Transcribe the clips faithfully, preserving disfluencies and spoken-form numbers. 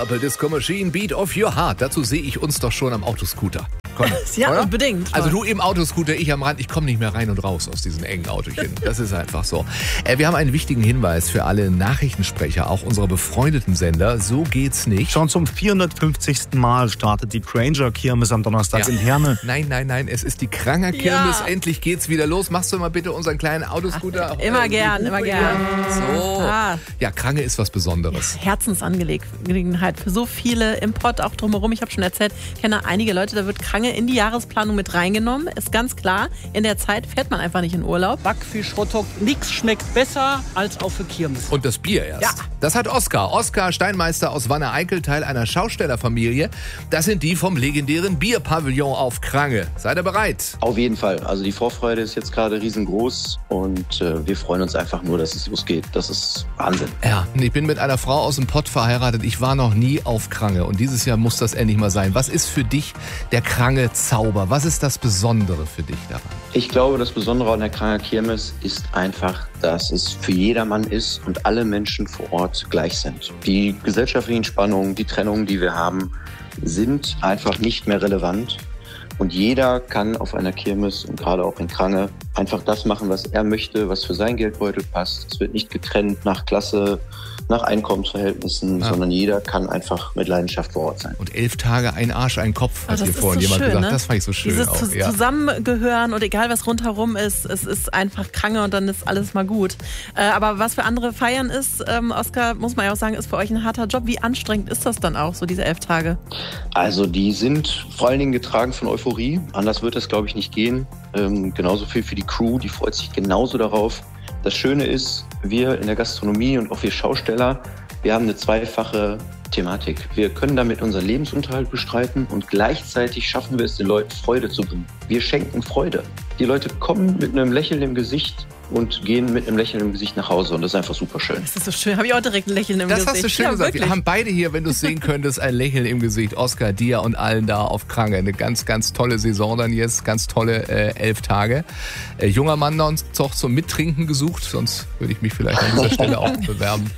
Purple Disco Machine, Beat of Your Heart. Dazu sehe ich uns doch schon am Autoscooter. Komm, ja, oder? unbedingt. Also du im Autoscooter, ich am Rand. Ich komme nicht mehr rein und raus aus diesen engen Autochen. Das ist einfach so. Äh, wir haben einen wichtigen Hinweis für alle Nachrichtensprecher, auch unserer befreundeten Sender. So geht's nicht. Schon zum vierhundertfünfzigsten Mal startet die Granger-Kirmes am Donnerstag Ja. in Herne. Nein, nein, nein, es ist die Kranger-Kirmes. Ja. Endlich geht's wieder los. Machst du mal bitte unseren kleinen Autoscooter? Ach, immer äh, gern, die immer Hupe gern. hier? So. Ah. Ja, Krange ist was Besonderes. Herzensangelegenheit für so viele im Pott, auch drumherum. Ich habe schon erzählt, ich kenne einige Leute, da wird Krange in die Jahresplanung mit reingenommen. Ist ganz klar, in der Zeit fährt man einfach nicht in Urlaub. Backfisch, Hotdog, nichts schmeckt besser als auf der Kirmes. Und das Bier erst. Ja. Das hat Oskar. Oskar Steinmeister aus Wanne-Eickel, Teil einer Schaustellerfamilie. Das sind die vom legendären Bierpavillon auf Krange. Seid ihr bereit? Auf jeden Fall. Also die Vorfreude ist jetzt gerade riesengroß und äh, wir freuen uns einfach nur, dass es losgeht. Das ist Wahnsinn. Ja, ich bin mit einer Frau aus dem Pott verheiratet. Ich war noch nie auf Krange und dieses Jahr muss das endlich mal sein. Was ist für dich der Krange-Zauber? Was ist das Besondere für dich daran? Ich glaube, das Besondere an der Kranger Kirmes ist einfach, dass es für jedermann ist und alle Menschen vor Ort gleich sind. Die gesellschaftlichen Spannungen, die Trennungen, die wir haben, sind einfach nicht mehr relevant. Und jeder kann auf einer Kirmes und gerade auch in Krange einfach das machen, was er möchte, was für sein Geldbeutel passt. Es wird nicht getrennt nach Klasse, nach Einkommensverhältnissen, Ja. sondern jeder kann einfach mit Leidenschaft vor Ort sein. Und elf Tage, ein Arsch, ein Kopf, hat Oh, hier das vorhin ist so jemand schön, gesagt. ne? Das fand ich so schön Dieses auch. Zus- Ja. Zusammengehören und egal was rundherum ist, es ist einfach Krange und dann ist alles mal gut. Äh, aber was für andere feiern ist, ähm, Oskar, muss man ja auch sagen, ist für euch ein harter Job. Wie anstrengend ist das dann auch, so diese elf Tage? Also die sind vor allen Dingen getragen von Euphorie. Anders wird es, glaube ich, nicht gehen. Ähm, genauso viel für die Crew, die freut sich genauso darauf. Das Schöne ist, wir in der Gastronomie und auch wir Schausteller, wir haben eine zweifache Thematik. Wir können damit unseren Lebensunterhalt bestreiten und gleichzeitig schaffen wir es, den Leuten Freude zu bringen. Wir schenken Freude. Die Leute kommen mit einem Lächeln im Gesicht und gehen mit einem Lächeln im Gesicht nach Hause und das ist einfach super schön. Das ist so schön. Habe ich auch direkt ein Lächeln im Das Gesicht. hast du schön ja, gesagt. Wirklich. Wir haben beide hier, wenn du es sehen könntest, ein Lächeln im Gesicht. Oskar, dir und allen da auf Krange. Eine ganz, ganz tolle Saison dann jetzt. Ganz tolle äh, elf Tage. Äh, junger Mann da uns doch zum Mittrinken gesucht. Sonst würde ich mich vielleicht an dieser Stelle auch bewerben.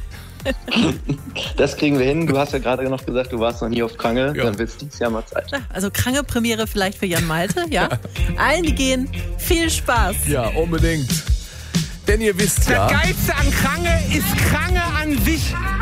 Das kriegen wir hin. Du hast ja gerade noch gesagt, du warst noch nie auf Krange. Ja. Dann wird es dieses Jahr mal Zeit. Ja, also krange Premiere vielleicht für Jan Malte, ja. Allen, die gehen, viel Spaß. Ja, unbedingt. Denn ihr wisst ja... Geilste an Krange ist Krange an sich.